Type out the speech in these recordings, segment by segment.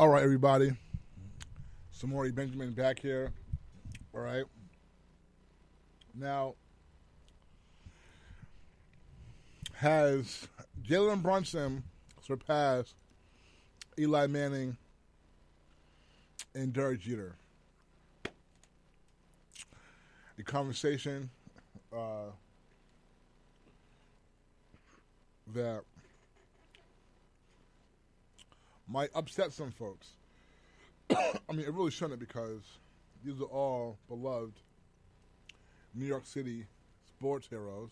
All right, everybody. Samori Benjamin back here. All right. Now, has Jalen Brunson surpassed Eli Manning and Derek Jeter? The conversation that might upset some folks. I mean, it really shouldn't, because these are all beloved New York City sports heroes.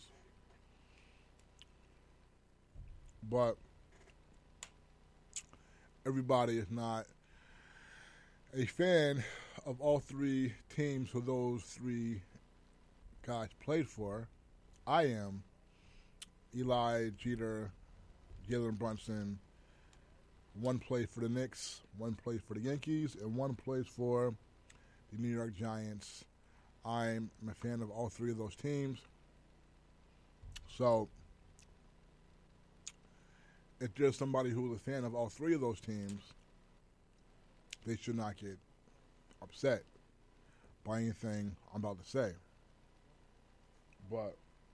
But everybody is not a fan of all three teams who those three guys played for. I am. Eli, Jeter, Jalen Brunson. One played for the Knicks, one played for the Yankees, and one plays for the New York Giants. I'm a fan of all three of those teams. So, if there's somebody who is a fan of all three of those teams, they should not get upset by anything I'm about to say. But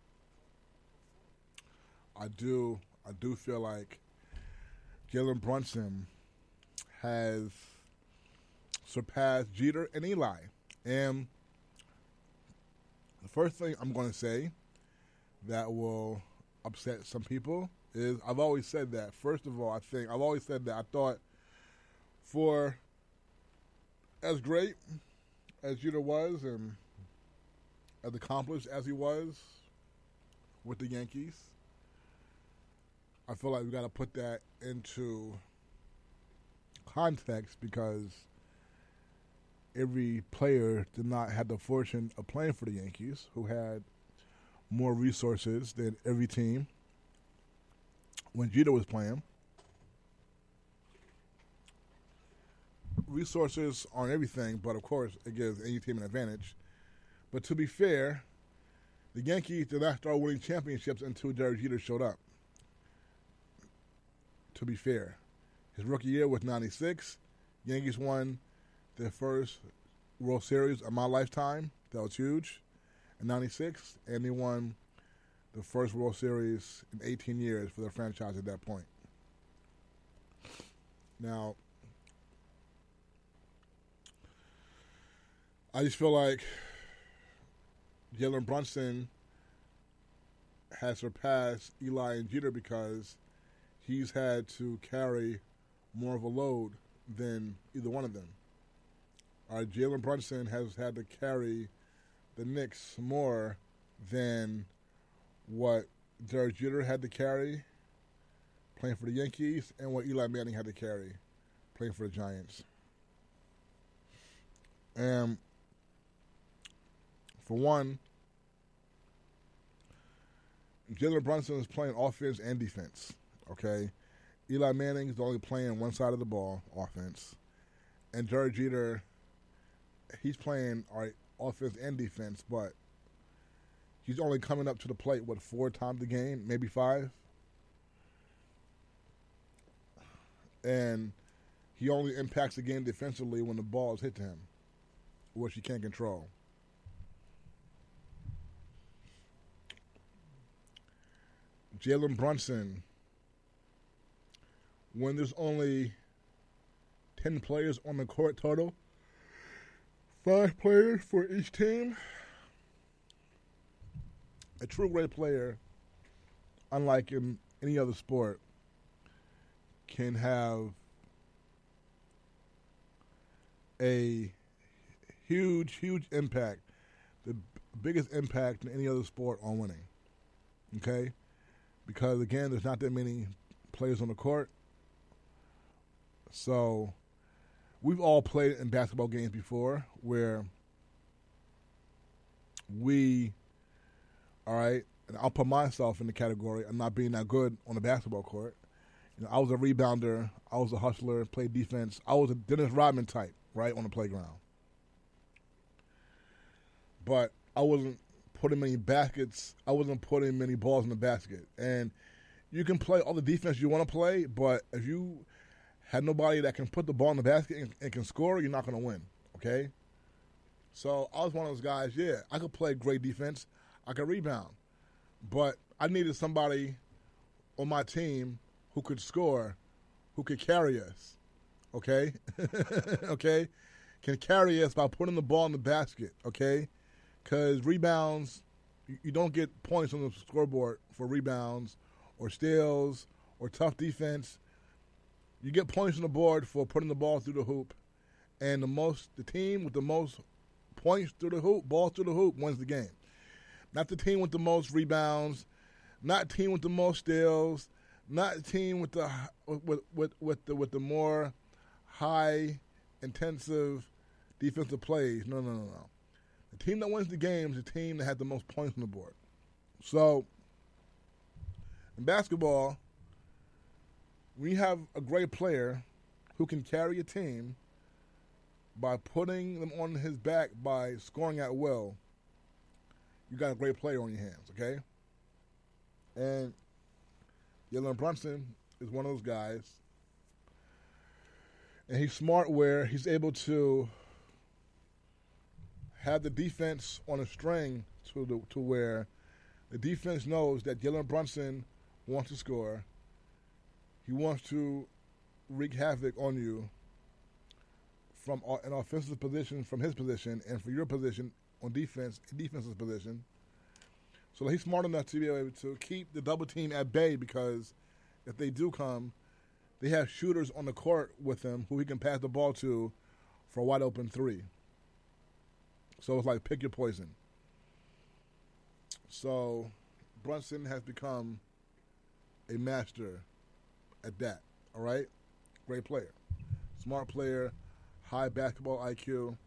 I do feel like Jalen Brunson has surpassed Jeter and Eli. And the first thing I'm going to say that will upset some people is, I've always said that. First of all, I've always said that I thought, for as great as Jeter was and as accomplished as he was with the Yankees, I feel like we got to put that into context, because every player did not have the fortune of playing for the Yankees, who had more resources than every team when Jeter was playing. Resources aren't everything, but of course it gives any team an advantage. But to be fair, the Yankees did not start winning championships until Derek Jeter showed up. To be fair, his rookie year was 96. Yankees won their first World Series of my lifetime. That was huge. In 96, and they won the first World Series in 18 years for their franchise at that point. Now, I just feel like Jalen Brunson has surpassed Eli and Jeter because he's had to carry more of a load than either one of them. Jalen Brunson has had to carry the Knicks more than what Derek Jeter had to carry playing for the Yankees, and what Eli Manning had to carry playing for the Giants. And for one, Jalen Brunson is playing offense and defense. Okay, Eli Manning is only playing one side of the ball, offense, and Derek Jeter, he's playing offense and defense, but he's only coming up to the plate 4 times a game, maybe 5, and he only impacts the game defensively when the ball is hit to him, which he can't control. Jalen Brunson, when there's only 10 players on the court total, 5 players for each team, a true great player, unlike in any other sport, can have a huge impact, the biggest impact in any other sport on winning. Okay? Because, again, there's not that many players on the court. So we've all played in basketball games before where we, and I'll put myself in the category of not being that good on the basketball court. I was a rebounder. I was a hustler, played defense. I was a Dennis Rodman type, on the playground. But I wasn't putting many baskets. I wasn't putting many balls in the basket. And you can play all the defense you want to play, but if you have nobody that can put the ball in the basket and can score, you're not going to win. Okay? So I was one of those guys, yeah, I could play great defense. I could rebound. But I needed somebody on my team who could score, who could carry us. Okay? Okay? Can carry us by putting the ball in the basket. Okay? Because rebounds, you don't get points on the scoreboard for rebounds or steals or tough defense. You get points on the board for putting the ball through the hoop. And the team with the most points through the hoop, ball through the hoop, wins the game. Not the team with the most rebounds, not the team with the most steals, not the team with the more high intensive defensive plays. No. The team that wins the game is the team that had the most points on the board. So in basketball, when you have a great player who can carry a team by putting them on his back by scoring at will, you got a great player on your hands, okay? And Jalen Brunson is one of those guys. And he's smart where he's able to have the defense on a string to where the defense knows that Jalen Brunson wants to score. He wants to wreak havoc on you from an offensive position, from his position, and for your position on defense, defense's position. So he's smart enough to be able to keep the double team at bay, because if they do come, they have shooters on the court with him who he can pass the ball to for a wide open three. So it's like pick your poison. So Brunson has become a master at that. All right? Great player. Smart player, high basketball IQ.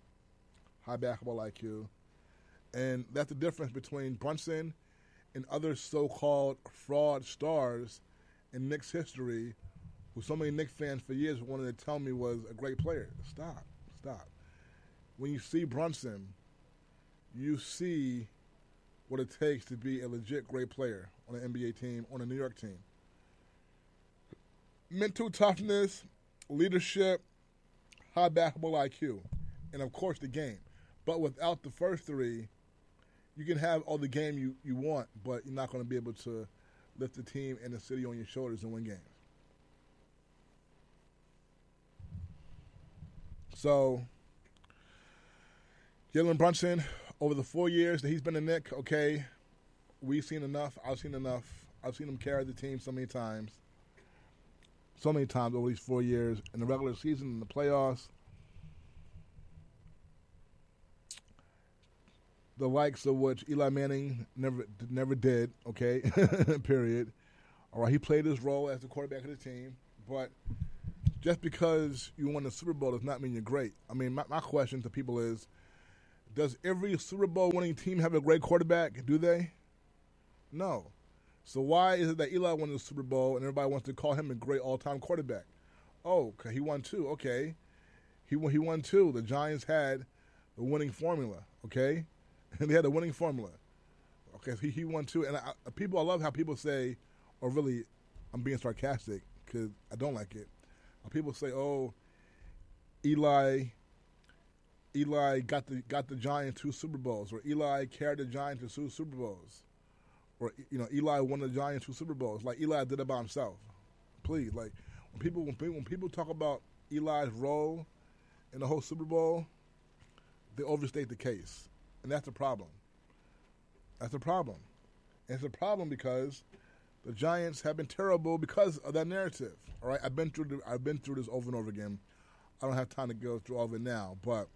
And that's the difference between Brunson and other so-called fraud stars in Knicks history, who so many Knicks fans for years wanted to tell me was a great player. Stop. When you see Brunson, you see what it takes to be a legit great player on an NBA team, on a New York team. Mental toughness, leadership, high basketball IQ, and of course the game. But without the first three, you can have all the game you want, but you're not going to be able to lift the team and the city on your shoulders and win games. So Jalen Brunson, over the 4 years that he's been a Knick, okay, we've seen enough. I've seen enough. I've seen him carry the team so many times over these 4 years, in the regular season, in the playoffs. The likes of which Eli Manning never did, okay, period. All right, he played his role as the quarterback of the team, but just because you won the Super Bowl does not mean you're great. I mean, my question to people is, does every Super Bowl winning team have a great quarterback? Do they? No. So why is it that Eli won the Super Bowl and everybody wants to call him a great all-time quarterback? Oh, he won two. Okay. He won two. The Giants had the winning formula, okay? And they had a winning formula. Okay, so he won two. And I love how people say, or really, I'm being sarcastic because I don't like it. People say, oh, Eli got the Giants 2 Super Bowls, or Eli carried the Giants to 2 Super Bowls, or Eli won the Giants 2 Super Bowls. Like Eli did it by himself. Please, like when people talk about Eli's role in the whole Super Bowl, they overstate the case, and that's the problem. That's a problem. And it's a problem because the Giants have been terrible because of that narrative. All right, I've been through this over and over again. I don't have time to go through all of it now, but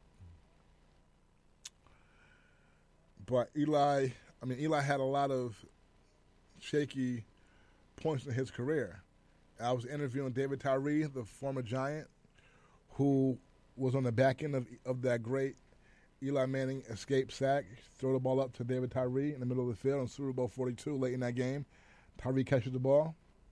Eli had a lot of shaky points in his career. I was interviewing David Tyree, the former Giant, who was on the back end of that great Eli Manning escape sack, throw the ball up to David Tyree in the middle of the field in Super Bowl 42 late in that game. Tyree catches the ball.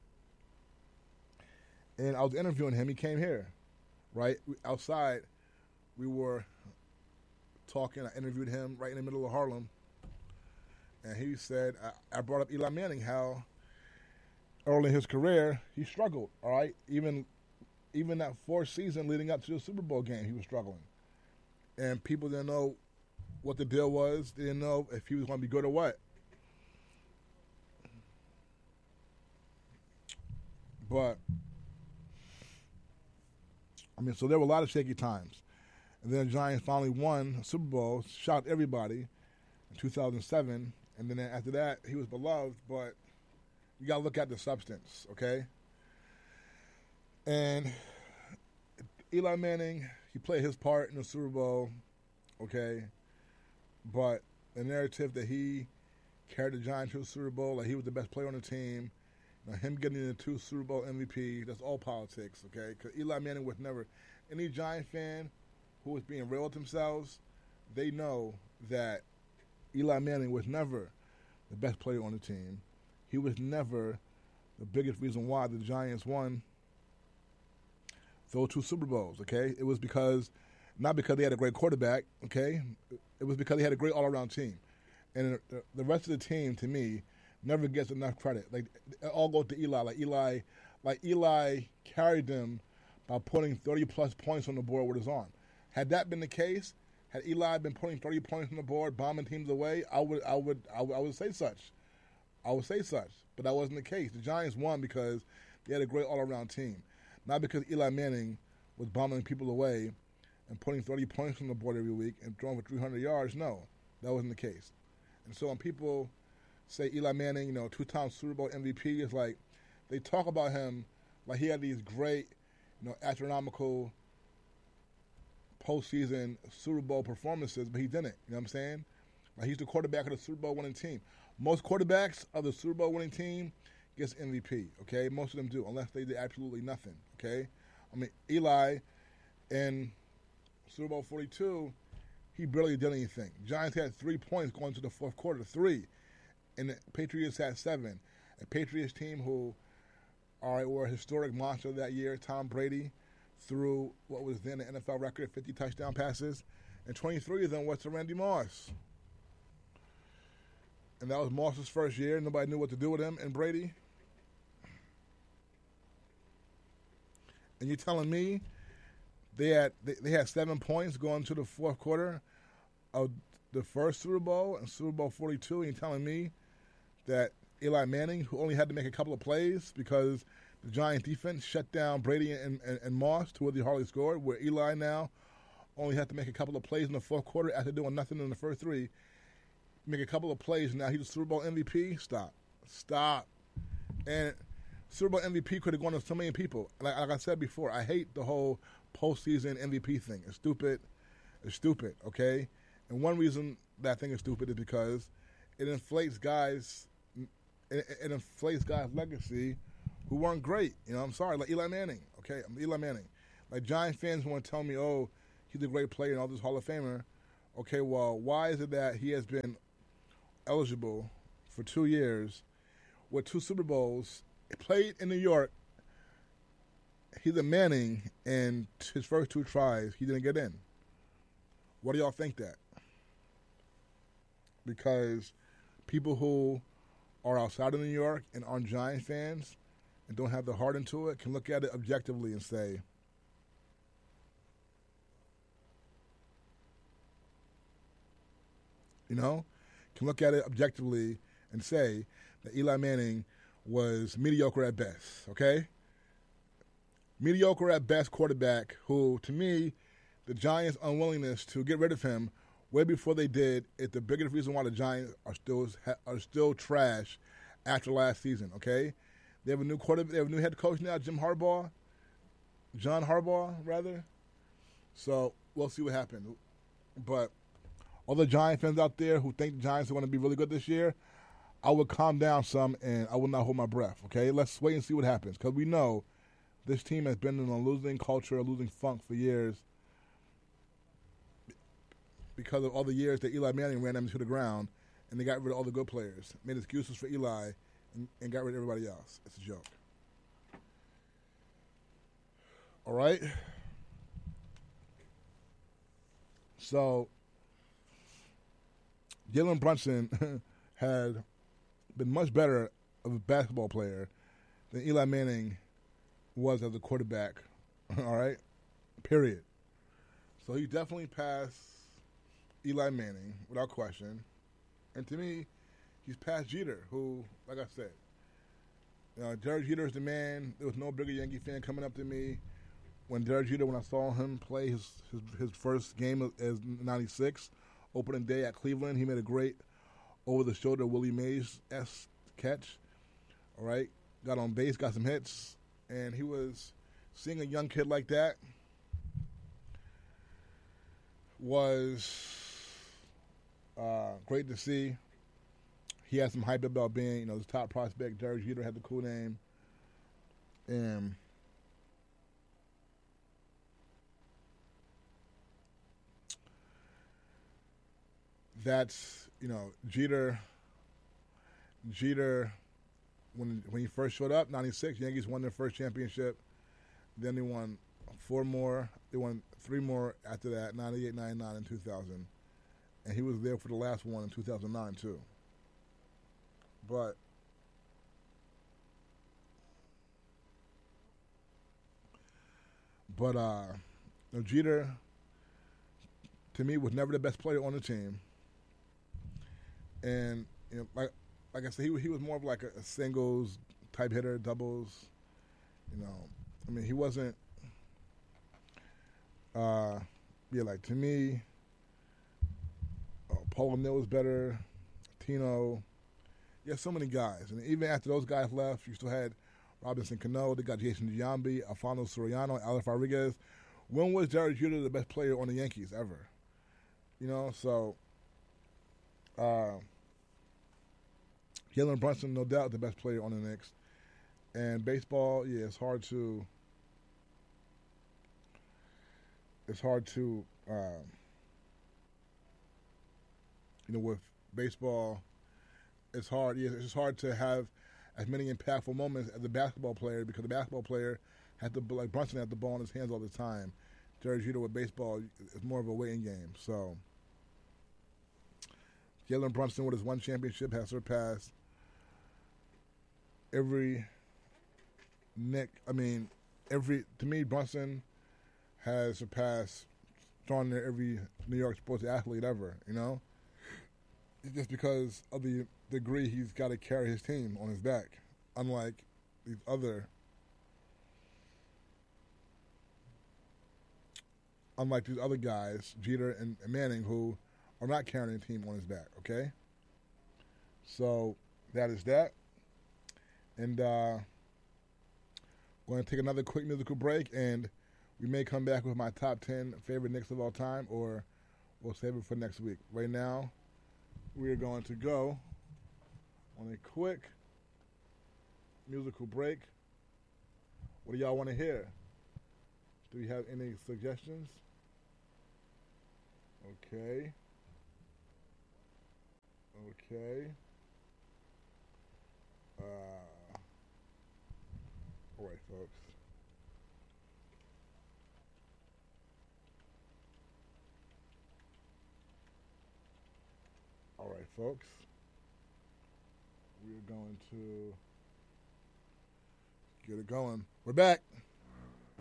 And I was interviewing him. He came here, right? Outside, we were talking. I interviewed him right in the middle of Harlem. And he said, I brought up Eli Manning, how early in his career he struggled, all right? Even even that fourth season leading up to the Super Bowl game, he was struggling. And people didn't know what the deal was. They didn't know if he was going to be good or what. But, I mean, so there were a lot of shaky times. And then the Giants finally won a Super Bowl, shocked everybody in 2007. And then after that, he was beloved, but you got to look at the substance, okay? And Eli Manning, he played his part in the Super Bowl, okay? But the narrative that he carried the Giants to the Super Bowl, like he was the best player on the team, him getting the 2 Super Bowl MVP, that's all politics, okay? Because Eli Manning was never, any Giant fan who was being real with themselves, they know that Eli Manning was never the best player on the team. He was never the biggest reason why the Giants won those 2 Super Bowls, okay? It was because, not because they had a great quarterback, okay? It was because they had a great all-around team. And the rest of the team, to me, never gets enough credit. Like, it all goes to Eli. Like Eli carried them by putting 30-plus points on the board with his arm. Had that been the case, had Eli been putting 30 points on the board, bombing teams away, I would say such. I would say such. But that wasn't the case. The Giants won because they had a great all-around team. Not because Eli Manning was bombing people away and putting 30 points on the board every week and throwing for 300 yards. No, that wasn't the case. And so when people say Eli Manning, 2-time Super Bowl MVP, it's like they talk about him like he had these great, astronomical postseason Super Bowl performances, but he didn't. You know what I'm saying? Like he's the quarterback of the Super Bowl winning team. Most quarterbacks of the Super Bowl winning team gets MVP, okay? Most of them do, unless they did absolutely nothing, okay? I mean, Eli in Super Bowl 42, he barely did anything. Giants had 3 points going to the fourth quarter, 3. And the Patriots had 7. A Patriots team who, were a historic monster that year. Tom Brady threw what was then the NFL record, 50 touchdown passes, and 23 of them was to Randy Moss. And that was Moss's first year. Nobody knew what to do with him and Brady. And you're telling me they had 7 points going to the fourth quarter of the first Super Bowl and Super Bowl 42, and you're telling me that Eli Manning, who only had to make a couple of plays because the Giants defense shut down Brady and Moss to where they hardly scored, where Eli now only had to make a couple of plays in the fourth quarter after doing nothing in the first 3, make a couple of plays, and now he's the Super Bowl MVP? Stop. And Super Bowl MVP could have gone to so many people. Like I said before, I hate the whole postseason MVP thing. It's stupid. Okay? And one reason that I think is stupid is because it inflates guys' legacy who weren't great. I'm sorry, like Eli Manning. Okay, I'm Eli Manning. Like Giant fans want to tell me, oh, he's a great player and all this Hall of Famer. Okay, well, why is it that he has been eligible for 2 years with 2 Super Bowls, played in New York? He's a Manning, and his first 2 tries, he didn't get in. What do y'all think that? Because people who are outside of New York and aren't Giant fans and don't have the heart into it can look at it objectively and say, can look at it objectively and say that Eli Manning was mediocre at best, okay? Mediocre at best quarterback who, to me, the Giants' unwillingness to get rid of him way before they did is the biggest reason why the Giants are still trash after last season, okay? They have a new quarterback. They have a new head coach now, John Harbaugh, rather. So we'll see what happens. But all the Giant fans out there who think the Giants are going to be really good this year, I would calm down some and I will not hold my breath, okay? Let's wait and see what happens because we know this team has been in a losing culture, a losing funk for years because of all the years that Eli Manning ran them to the ground and they got rid of all the good players, made excuses for Eli, and got rid of everybody else. It's a joke. All right? So, Jalen Brunson had been much better of a basketball player than Eli Manning was as a quarterback All right, period. So he definitely passed Eli Manning without question. And to me, he's past Jeter, who, like I said, Derek Jeter is the man. There was no bigger Yankee fan coming up to me when Derek Jeter, when I saw him play his first game as '96, opening day at Cleveland. He made a great over the shoulder Willie Mays catch. All right, got on base, got some hits, and he was seeing a young kid like that was great to see. He had some hype about being, the top prospect. Derek Jeter had the cool name, and that's Jeter. Jeter, when he first showed up, '96, Yankees won their first championship. Then they won 4 more. They won 3 more after that, '98, '99, and 2000. And he was there for the last one in 2009 too. But Jeter to me was never the best player on the team, and like I said, he was more of like a singles type hitter, doubles. He wasn't. Like to me, Paul O'Neill was better. Tino. Yeah, so many guys, and even after those guys left, you still had Robinson Cano. They got Jason Giambi, Alfonso Soriano, Alex Rodriguez. When was Derek Jeter the best player on the Yankees ever? So Jalen Brunson, no doubt, the best player on the Knicks. And baseball, yeah, it's hard to with baseball, it's hard. Yeah, it's just hard to have as many impactful moments as a basketball player because the basketball player like Brunson had the ball in his hands all the time. Derek Jeter with baseball is more of a waiting game. So Jalen Brunson with his 1 championship has surpassed every to me, Brunson has surpassed darn near every New York sports athlete ever, Just because of the degree he's got to carry his team on his back. Unlike these other guys, Jeter and Manning, who are not carrying a team on his back, okay? So that is that. And going to take another quick musical break, and we may come back with my top 10 favorite Knicks of all time, or we'll save it for next week. Right now, we are going to go on a quick musical break. What do y'all want to hear? Do you have any suggestions? Okay. All right, folks. All right, folks. We're going to get it going. We're back.